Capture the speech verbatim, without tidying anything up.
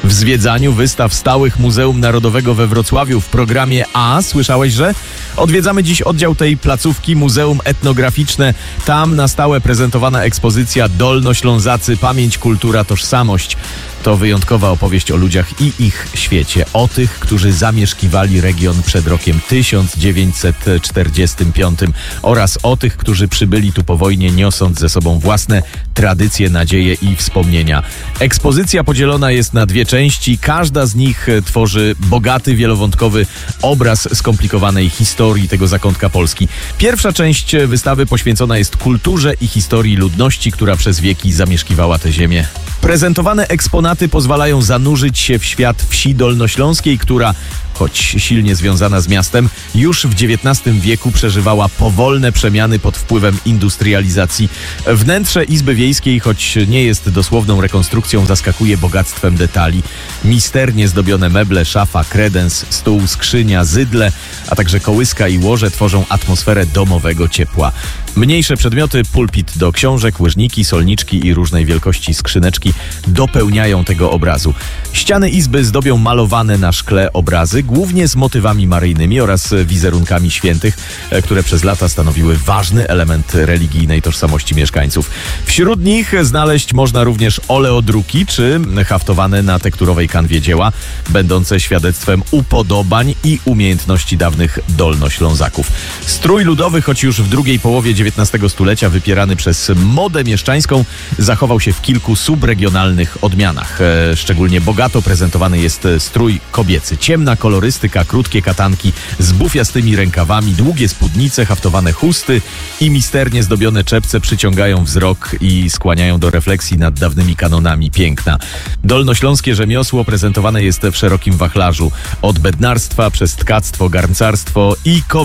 W zwiedzaniu wystaw stałych Muzeum Narodowego we Wrocławiu w programie A, słyszałeś, że? Odwiedzamy dziś oddział tej placówki, Muzeum Etnograficzne. Tam na stałe prezentowana ekspozycja Dolnoślązacy, pamięć, kultura, tożsamość. To wyjątkowa opowieść o ludziach i ich świecie. O tych, którzy zamieszkiwali region przed rokiem tysiąc dziewięćset czterdziestym piątym oraz o tych, którzy przybyli tu po wojnie, niosąc ze sobą własne tradycje, nadzieje i wspomnienia. Ekspozycja podzielona jest na dwie części. Każda z nich tworzy bogaty, wielowątkowy obraz skomplikowanej historii tego zakątka Polski. Pierwsza część wystawy poświęcona jest kulturze i historii ludności, która przez wieki zamieszkiwała tę ziemię. Prezentowane eksponaty pozwalają zanurzyć się w świat wsi dolnośląskiej, która, choć silnie związana z miastem, już w dziewiętnastym wieku przeżywała powolne przemiany pod wpływem industrializacji. Wnętrze Izby Wiejskiej, choć nie jest dosłowną rekonstrukcją, zaskakuje bogactwem detali. Misternie zdobione meble, szafa, kredens, stół, skrzynia, zydle, a także kołyska i łoże tworzą atmosferę domowego ciepła. Mniejsze przedmioty, pulpit do książek, łyżniki, solniczki i różnej wielkości skrzyneczki dopełniają tego obrazu. Ściany izby zdobią malowane na szkle obrazy, głównie z motywami maryjnymi oraz wizerunkami świętych, które przez lata stanowiły ważny element religijnej tożsamości mieszkańców. Wśród nich znaleźć można również oleodruki czy haftowane na tekturowej kanwie dzieła, będące świadectwem upodobań i umiejętności dawnych Dolnoślązaków. Strój ludowy, choć już w drugiej połowie dziewiętnastego stulecia wypierany przez modę mieszczańską, zachował się w kilku subregionalnych odmianach. Szczególnie bogato prezentowany jest strój kobiecy. Ciemna kolorystyka, krótkie katanki z bufiastymi rękawami, długie spódnice, haftowane chusty i misternie zdobione czepce przyciągają wzrok i skłaniają do refleksji nad dawnymi kanonami piękna. Dolnośląskie rzemiosło prezentowane jest w szerokim wachlarzu. Od bednarstwa przez tkactwo, garncarstwo i kowalstwo